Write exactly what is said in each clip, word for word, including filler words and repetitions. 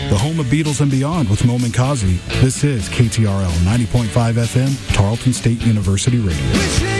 the home of Beatles and Beyond with Mo Minkazi. This is K T R L ninety point five F M, Tarleton State University Radio.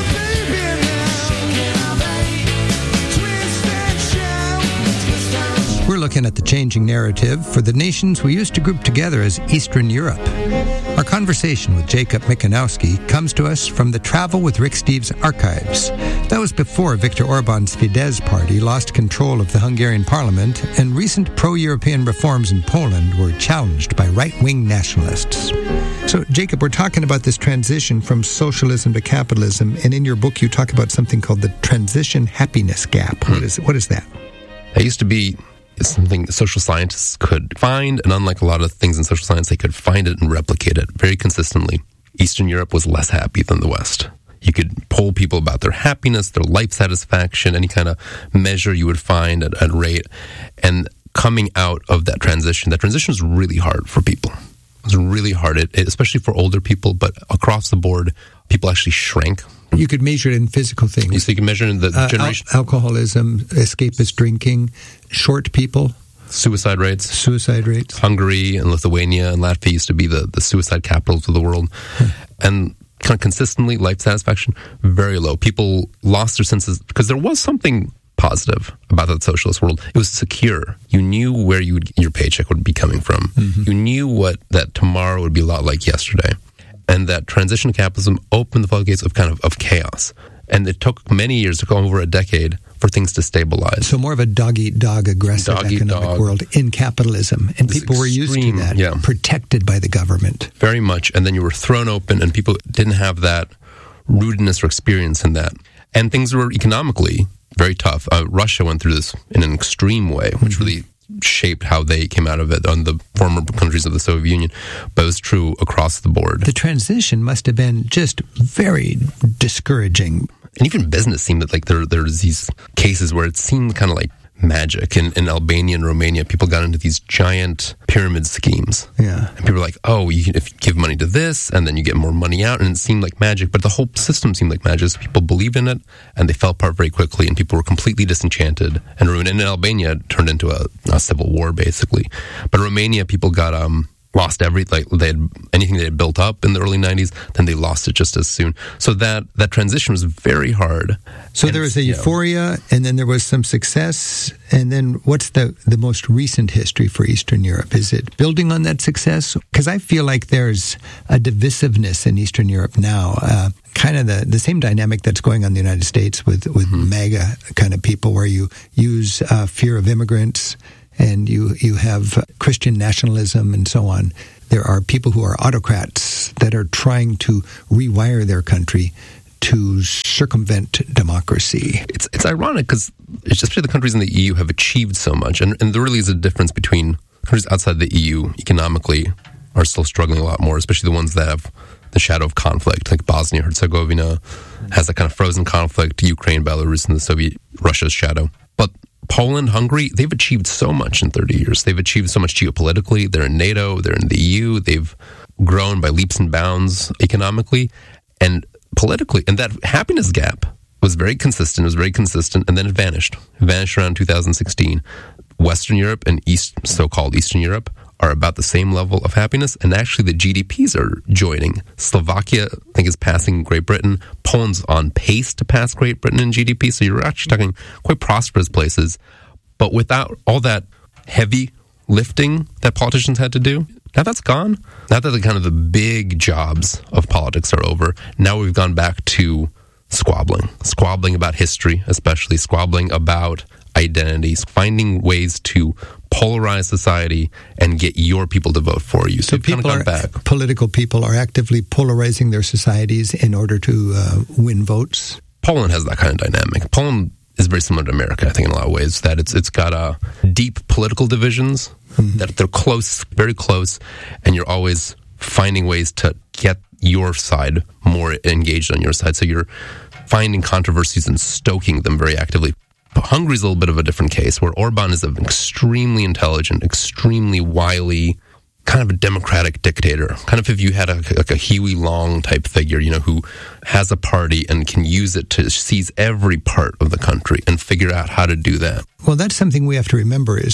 We're looking at the changing narrative for the nations we used to group together as Eastern Europe. Our conversation with Jacob Mikanowski comes to us from the Travel with Rick Steves archives. That was before Viktor Orban's Fidesz party lost control of the Hungarian parliament and recent pro-European reforms in Poland were challenged by right-wing nationalists. So, Jacob, we're talking about this transition from socialism to capitalism, and in your book you talk about something called the transition happiness gap. What is, what is that? It used to be something social scientists could find, and unlike a lot of things in social science, they could find it and replicate it very consistently. Eastern Europe was less happy than the West. You could poll people about their happiness, their life satisfaction, any kind of measure you would find at, at rate. And coming out of that transition, that transition was really hard for people. It was really hard, it, it, especially for older people, but across the board, people actually shrank. You could measure it in physical things. So you can measure it in the uh, generation. Al- alcoholism, escapist drinking, short people. Suicide rates. Suicide rates. Hungary and Lithuania and Latvia used to be the, the suicide capitals of the world. Hmm. And kind of consistently, life satisfaction, very low. People lost their senses because there was something positive about that socialist world. It was secure. You knew where you would, your paycheck would be coming from. Mm-hmm. You knew what that tomorrow would be a lot like yesterday. And that transition to capitalism opened the floodgates of kind of, of chaos. And it took many years, to go over a decade, for things to stabilize. So more of a dog-eat-dog aggressive dog economic dog. world in capitalism. And It's people were used to extreme, that, yeah. protected by the government. Very much. And then you were thrown open, and people didn't have that rootedness or experience in that. And things were economically very tough. Uh, Russia went through this in an extreme way, which mm-hmm. really shaped how they came out of it on the former countries of the Soviet Union, but it was true across the board. The transition must have been just very discouraging. And even business seemed like there there's these cases where it seemed kind of like magic. In, in Albania and Romania, people got into these giant pyramid schemes. Yeah. And people were like, oh, you can, if you give money to this, and then you get more money out, and it seemed like magic. But the whole system seemed like magic. So people believed in it, and they fell apart very quickly, and people were completely disenchanted and ruined. And in Albania, it turned into a, a civil war, basically. But Romania, people got... um. lost every, like, they had anything they had built up in the early nineties, then they lost it just as soon. So that, that transition was very hard. So and there was a euphoria, know, and then there was some success, and then what's the, the most recent history for Eastern Europe? Is it building on that success? Because I feel like there's a divisiveness in Eastern Europe now, uh, kind of the, the same dynamic that's going on in the United States with, with mm-hmm. MAGA kind of people, where you use uh, fear of immigrants, and you, you have Christian nationalism and so on. There are people who are autocrats that are trying to rewire their country to circumvent democracy. It's it's ironic because especially the countries in the E U have achieved so much, and, and there really is a difference between countries outside the E U economically are still struggling a lot more, especially the ones that have the shadow of conflict, like Bosnia-Herzegovina has that kind of frozen conflict, Ukraine, Belarus, and the Soviet Russia's shadow. But Poland, Hungary, they've achieved so much in thirty years. They've achieved so much geopolitically. They're in NATO. They're in the E U. They've grown by leaps and bounds economically and politically. And that happiness gap was very consistent. It was very consistent. And then it vanished. It vanished around two thousand sixteen. Western Europe and East, so-called Eastern Europe are about the same level of happiness. And actually the G D Ps are joining. Slovakia, I think, is passing Great Britain. Poland's on pace to pass Great Britain in G D P. So you're actually talking quite prosperous places. But without all that heavy lifting that politicians had to do, now that's gone. Now that the kind of the big jobs of politics are over, now we've gone back to squabbling. Squabbling about history, especially squabbling about identities, finding ways to polarize society and get your people to vote for you. So, so people kind of are, back. Political people are actively polarizing their societies in order to uh, win votes. Poland has that kind of dynamic. Poland is very similar to America, I think, in a lot of ways. That it's it's got uh, deep political divisions, mm-hmm. that they're close, very close, and you're always finding ways to get your side more engaged on your side. So you're finding controversies and stoking them very actively. But Hungary's a little bit of a different case, where Orban is an extremely intelligent, extremely wily, kind of a democratic dictator. Kind of if you had a, like a Huey Long type figure, you know, who has a party and can use it to seize every part of the country and figure out how to do that. Well, that's something we have to remember is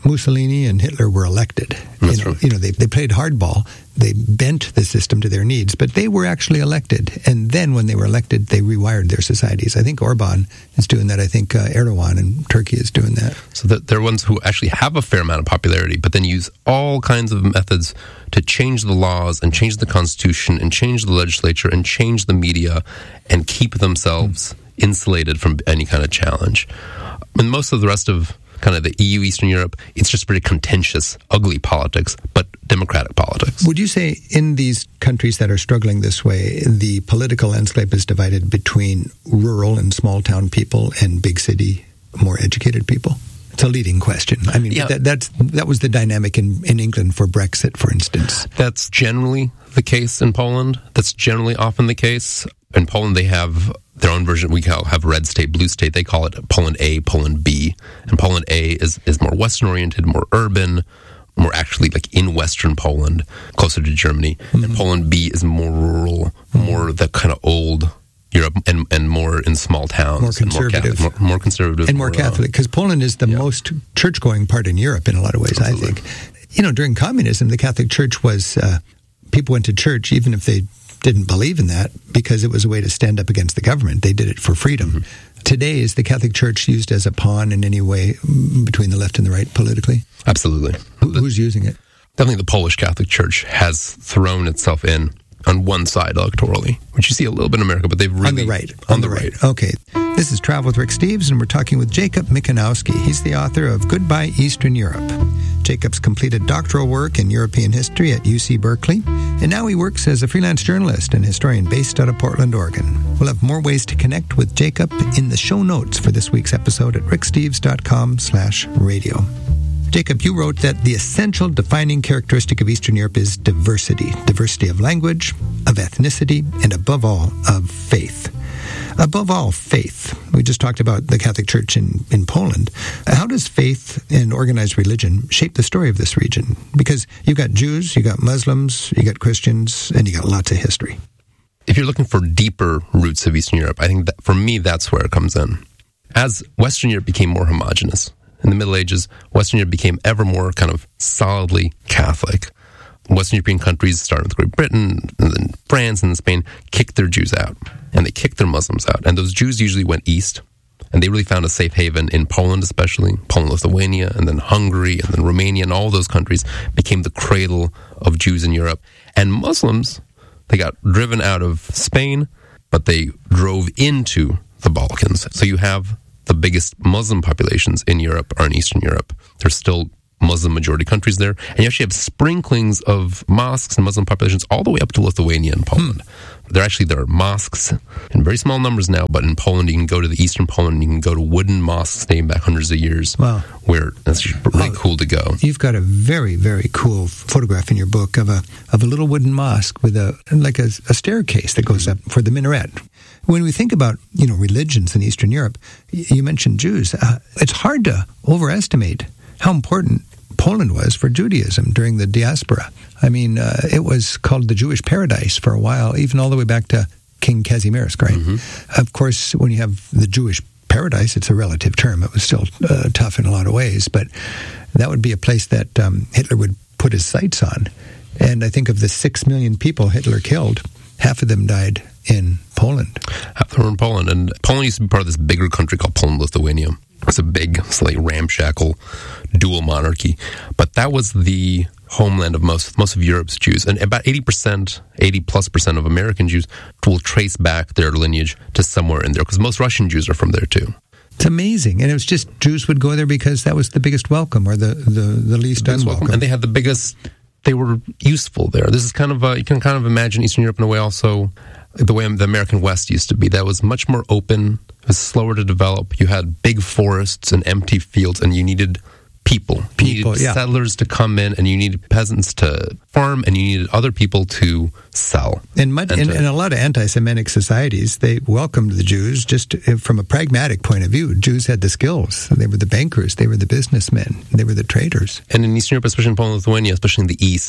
Mussolini and Hitler were elected. That's you know, right. you know they, they played hardball. They bent the system to their needs, but they were actually elected. And then when they were elected, they rewired their societies. I think Orban is doing that. I think uh, Erdogan in Turkey is doing that. So that they're ones who actually have a fair amount of popularity, but then use all kinds of methods to change the laws and change the constitution and change the legislature and change the media and keep themselves mm. insulated from any kind of challenge. And most of the rest of kind of the E U, Eastern Europe, it's just pretty contentious, ugly politics, but democratic politics. Would you say in these countries that are struggling this way, the political landscape is divided between rural and small town people and big city, more educated people? It's a leading question. I mean, yeah. that, that's, that was the dynamic in, in England for Brexit, for instance. That's generally the case in Poland. That's generally often the case. In Poland, they have their own version. We call have red state, blue state. They call it Poland A, Poland B. And Poland A is, is more Western-oriented, more urban, more actually like in Western Poland, closer to Germany. Mm-hmm. And Poland B is more rural, more the kind of old Europe, and, and more in small towns. More conservative. And more, Catholic, more, more conservative. And more, more Catholic, because Poland is the yeah. most church-going part in Europe in a lot of ways, Absolutely. I think. You know, during communism, the Catholic Church was, uh, people went to church even if they didn't believe in that because it was a way to stand up against the government. They did it for freedom. Mm-hmm. Today, is the Catholic Church used as a pawn in any way between the left and the right politically? Absolutely. Who, who's using it? Definitely the Polish Catholic Church has thrown itself in on one side electorally, which you see a little bit in America, but they've really... On the right. On, on the, the right. right. Okay. This is Travel with Rick Steves, and we're talking with Jacob Michanowski. He's the author of Goodbye Eastern Europe. Jacob's completed doctoral work in European history at U C Berkeley, and now he works as a freelance journalist and historian based out of Portland, Oregon. We'll have more ways to connect with Jacob in the show notes for this week's episode at ricksteves.com slash radio. Jacob, you wrote that the essential defining characteristic of Eastern Europe is diversity. Diversity of language, of ethnicity, and above all, of faith. Above all, faith. We just talked about the Catholic Church in, in Poland. How does faith and organized religion shape the story of this region? Because you've got Jews, you've got Muslims, you got Christians, and you got lots of history. If you're looking for deeper roots of Eastern Europe, I think that for me, that's where it comes in. As Western Europe became more homogenous, in the Middle Ages, Western Europe became ever more kind of solidly Catholic. Western European countries, starting with Great Britain, and then France and then Spain, kicked their Jews out. And they kicked their Muslims out. And those Jews usually went east. And they really found a safe haven in Poland especially, Poland, Lithuania, and then Hungary, and then Romania, and all those countries became the cradle of Jews in Europe. And Muslims, they got driven out of Spain, but they drove into the Balkans. So you have the biggest Muslim populations in Europe are in Eastern Europe. There's still Muslim majority countries there. And you actually have sprinklings of mosques and Muslim populations all the way up to Lithuania and Poland. Hmm. There actually, there are mosques in very small numbers now, but in Poland, you can go to the Eastern Poland, and you can go to wooden mosques dating back hundreds of years. Wow. Where that's really wow. cool to go. You've got a very, very cool photograph in your book of a of a little wooden mosque with a like a, a staircase that goes up for the minaret. When we think about, you know, religions in Eastern Europe, you mentioned Jews. Uh, it's hard to overestimate how important Poland was for Judaism during the diaspora. I mean, uh, it was called the Jewish paradise for a while, even all the way back to King Kazimierz, right? Mm-hmm. Of course, when you have the Jewish paradise, it's a relative term. It was still uh, tough in a lot of ways, but that would be a place that um, Hitler would put his sights on. And I think of the six million people Hitler killed, half of them died in Poland. Half of them were in Poland. And Poland used to be part of this bigger country called Poland-Lithuania. It's a big, slightly ramshackle dual monarchy. But that was the homeland of most most of Europe's Jews. And about eighty percent, eighty plus percent of American Jews will trace back their lineage to somewhere in there, because most Russian Jews are from there too. It's amazing. And it was just Jews would go there because that was the biggest welcome, or the, the, the least the unwelcome. Welcome. And they had the biggest, they were useful there. This is kind of, a, you can kind of imagine Eastern Europe in a way also the way the American West used to be. That was much more open. It was slower to develop. You had big forests and empty fields, and you needed people. People, you needed yeah. settlers to come in, and you needed peasants to farm, and you needed other people to sell. And, much, and in, to, in a lot of anti-Semitic societies, they welcomed the Jews just from a pragmatic point of view. Jews had the skills. They were the bankers. They were the businessmen. They were the traders. And in Eastern Europe, especially in Poland and Lithuania, especially in the East,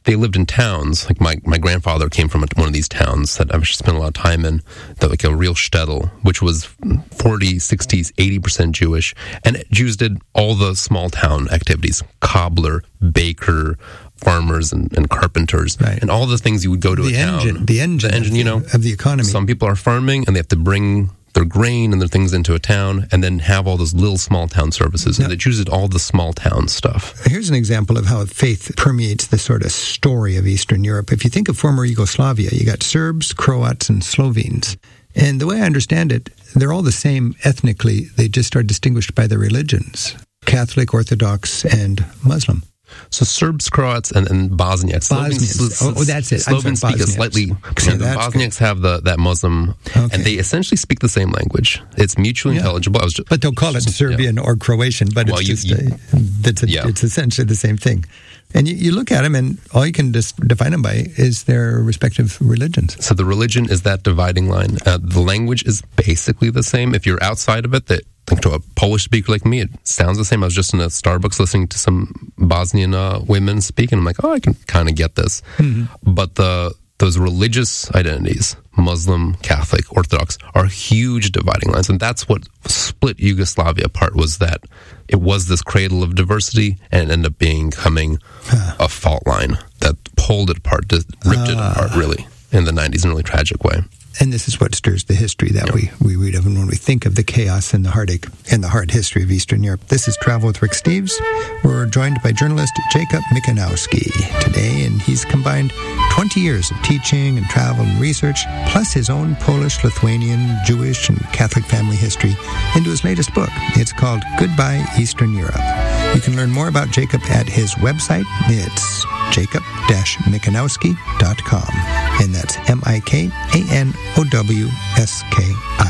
they lived in towns. Like my, my grandfather came from a, one of these towns that I've spent a lot of time in, that like a real shtetl, which was forty, sixty, eighty percent Jewish. And Jews did all the small town activities, cobbler, baker, farmers and, and carpenters, right. and all the things you would go to the a town. Engine, the engine, the engine, you know, of the economy. Some people are farming and they have to bring their grain and their things into a town and then have all those little small town services. Now, and the Jews did all the small town stuff. Here's an example of how faith permeates the sort of story of Eastern Europe. If you think of former Yugoslavia, you got Serbs, Croats, and Slovenes. And the way I understand it, they're all the same ethnically. They just are distinguished by their religions, Catholic, Orthodox, and Muslim. So Serbs, Croats, and, and Bosniaks. Bosnians. Slovens, oh, that's it. Slovens speak a slightly... You know, the Bosniaks good. have the, that Muslim, okay. and they essentially speak the same language. It's mutually yeah. intelligible. I was just, but they'll call it Serbian yeah. or Croatian, but well, it's you, just you, a, it's, a, yeah. it's essentially the same thing. And you, you look at them, and all you can just define them by is their respective religions. So the religion is that dividing line. Uh, the language is basically the same. If you're outside of it, that like to a Polish speaker like me, it sounds the same. I was just in a Starbucks listening to some Bosnian uh, women speak, and I'm like, oh, I can kind of get this. Mm-hmm. But the those religious identities, Muslim, Catholic, Orthodox, are huge dividing lines. And that's what split Yugoslavia apart, was that it was this cradle of diversity and it ended up becoming a fault line that pulled it apart, just ripped uh, it apart, really, in the nineties in a really tragic way. And this is what stirs the history that yeah. we, we read of when we think of the chaos and the heartache and the hard history of Eastern Europe. This is Travel with Rick Steves. We're joined by journalist Jacob Mikanowski today, and he's combined twenty years of teaching and travel and research, plus his own Polish, Lithuanian, Jewish, and Catholic family history into his latest book. It's called Goodbye Eastern Europe. You can learn more about Jacob at his website. It's jacob dash mikanowski dot com, and that's M I K A N O W S K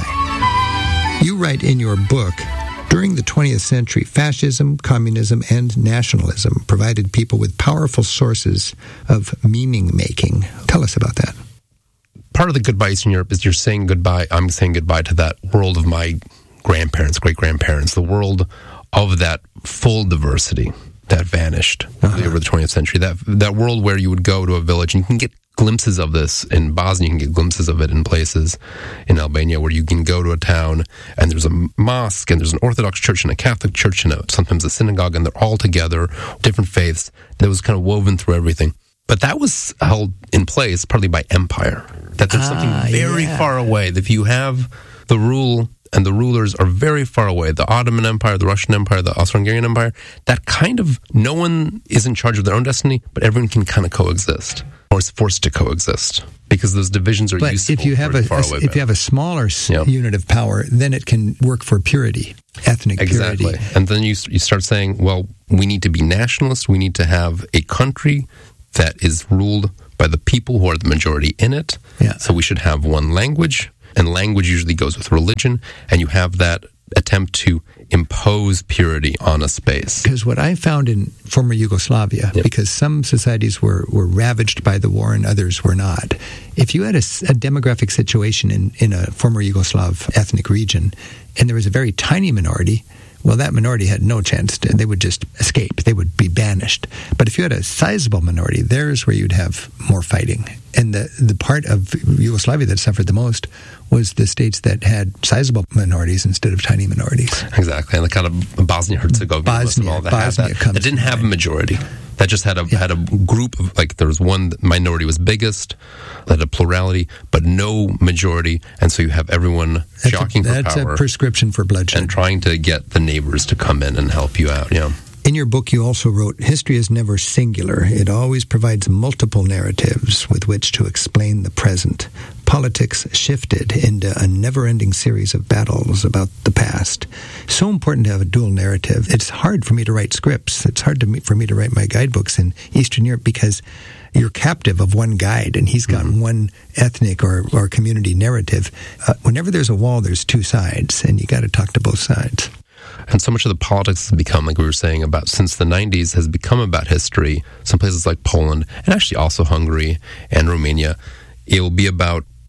I. You write in your book, during the twentieth century, fascism, communism, and nationalism provided people with powerful sources of meaning-making. Tell us about that. Part of the Goodbye Eastern Europe is you're saying goodbye, I'm saying goodbye to that world of my grandparents, great-grandparents, the world of that full diversity that vanished uh-huh. over the twentieth century. That that world where you would go to a village, and you can get glimpses of this in Bosnia, you can get glimpses of it in places in Albania where you can go to a town and there's a mosque and there's an Orthodox church and a Catholic church and a, sometimes a synagogue, and they're all together, different faiths, that was kind of woven through everything. But that was held in place partly by empire, that there's ah, something very yeah. far away, that if you have the rule and the rulers are very far away, the Ottoman Empire, the Russian Empire, the Austro-Hungarian Empire, that kind of, no one is in charge of their own destiny, but everyone can kind of coexist, or is forced to coexist, because those divisions are but useful. If you have a, a if you have a smaller yeah. unit of power, then it can work for purity, ethnic exactly. purity. And then you you start saying, well, we need to be nationalist. We need to have a country that is ruled by the people who are the majority in it. Yeah. So we should have one language. And language usually goes with religion, and you have that attempt to impose purity on a space. Because what I found in former Yugoslavia, yep. because some societies were, were ravaged by the war and others were not, if you had a, a demographic situation in, in a former Yugoslav ethnic region, and there was a very tiny minority, well, that minority had no chance. To, they would just escape. They would be banished. But if you had a sizable minority, there's where you'd have more fighting. And the, the part of Yugoslavia that suffered the most was the states that had sizable minorities instead of tiny minorities. Exactly. And the kind of Bosnia-Herzegovina, Bosnia, all that, Bosnia had that, that didn't have a majority. That just had a yeah. had a group of, like, there was one minority was biggest, that had a plurality, but no majority, and so you have everyone that's jockeying a, for that's power. That's a prescription for bloodshed. And trying to get the neighbors to come in and help you out, yeah. In your book, you also wrote, history is never singular. It always provides multiple narratives with which to explain the present. Politics shifted into a never-ending series of battles about the past. So important to have a dual narrative. It's hard for me to write scripts. It's hard to me, for me to write my guidebooks in Eastern Europe because you're captive of one guide, and he's got mm-hmm. one ethnic or, or community narrative. Uh, whenever there's a wall, there's two sides, and you got to talk to both sides. And so much of the politics has become, like we were saying, about since the nineties, has become about history. Some places like Poland, and actually also Hungary and Romania, it will be about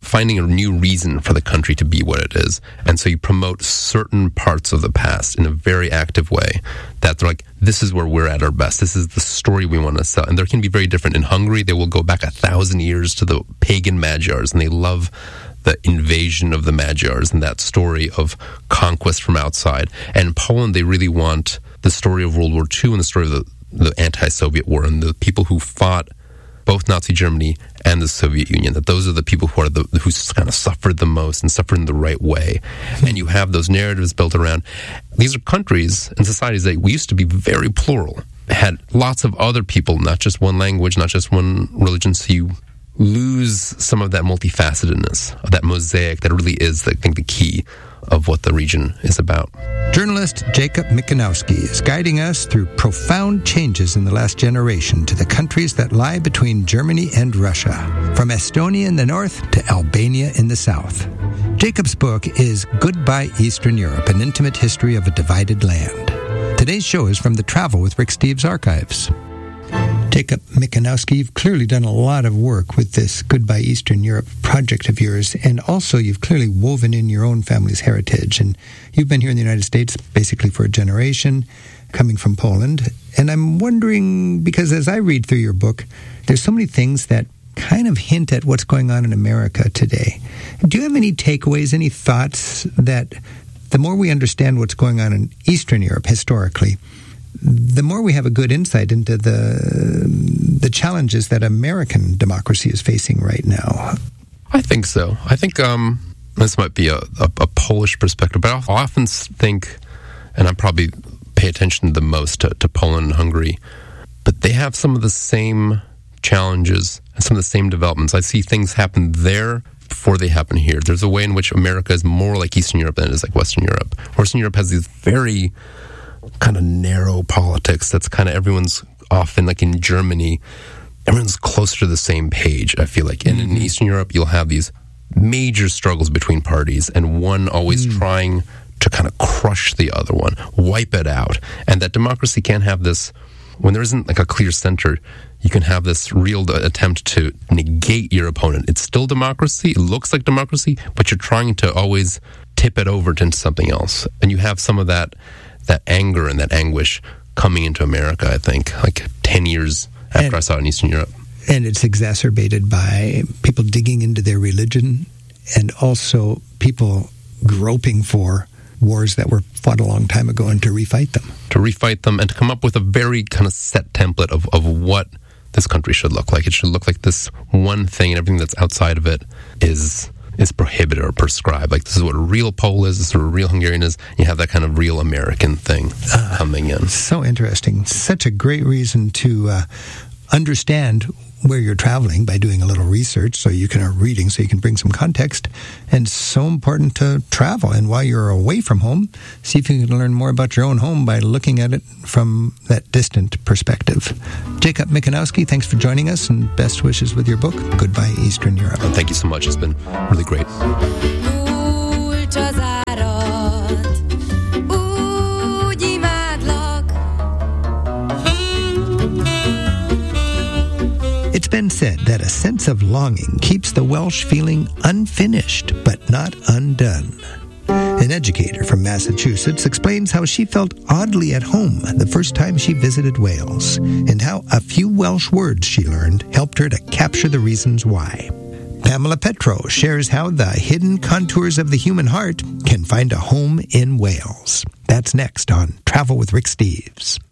finding a new reason for the country to be what it is. And so you promote certain parts of the past in a very active way that they're like, this is where we're at our best. This is the story we want to sell. And there can be very different. In Hungary, they will go back a thousand years to the pagan Magyars, and they love the invasion of the Magyars and that story of conquest from outside. And in Poland, they really want the story of World War Two and the story of the, the anti-Soviet war and the people who fought both Nazi Germany and the Soviet Union, that those are the people who are the who kind of suffered the most and suffered in the right way. And you have those narratives built around. These are countries and societies that we used to be very plural, had lots of other people, not just one language, not just one religion. So you lose some of that multifacetedness, of that mosaic that really is, I think, the key of what the region is about. Journalist Jacob Mikanowski is guiding us through profound changes in the last generation to the countries that lie between Germany and Russia, from Estonia in the north to Albania in the south. Jacob's book is Goodbye Eastern Europe, an intimate history of a divided land. Today's show is from the Travel with Rick Steves archives. Jacob Mikanowski, you've clearly done a lot of work with this Goodbye Eastern Europe project of yours, and also you've clearly woven in your own family's heritage. And you've been here in the United States basically for a generation, coming from Poland. And I'm wondering, because as I read through your book, there's so many things that kind of hint at what's going on in America today. Do you have any takeaways, any thoughts that the more we understand what's going on in Eastern Europe historically, the more we have a good insight into the the challenges that American democracy is facing right now? I think so. I think um, this might be a, a, a Polish perspective, but I often think, and I probably pay attention the most to, to Poland and Hungary, but they have some of the same challenges and some of the same developments. I see things happen there before they happen here. There's a way in which America is more like Eastern Europe than it is like Western Europe. Western Europe has these very kind of narrow politics that's kind of everyone's often, like in Germany, everyone's closer to the same page, I feel like. And mm-hmm. in Eastern Europe, you'll have these major struggles between parties and one always mm. trying to kind of crush the other one, wipe it out. And that democracy can't have this, when there isn't like a clear center, you can have this real attempt to negate your opponent. It's still democracy, it looks like democracy, but you're trying to always tip it over into something else. And you have some of that that anger and that anguish coming into America, I think, like ten years after and, I saw it in Eastern Europe. And it's exacerbated by people digging into their religion and also people groping for wars that were fought a long time ago and to refight them. To refight them and to come up with a very kind of set template of, of what this country should look like. It should look like this one thing, and everything that's outside of it is is prohibited or prescribed. Like, this is what a real Pole is, this is what a real Hungarian is. You have that kind of real American thing uh, coming in. So interesting. Such a great reason to uh, understand where you're traveling by doing a little research, so you can, or reading, so you can bring some context. And so important to travel. And while you're away from home, see if you can learn more about your own home by looking at it from that distant perspective. Jacob Mikanowski, thanks for joining us, and best wishes with your book, Goodbye Eastern Europe. Oh, thank you so much. It's been really great. It's been said that a sense of longing keeps the Welsh feeling unfinished, but not undone. An educator from Massachusetts explains how she felt oddly at home the first time she visited Wales, and how a few Welsh words she learned helped her to capture the reasons why. Pamela Petro shares how the hidden contours of the human heart can find a home in Wales. That's next on Travel with Rick Steves.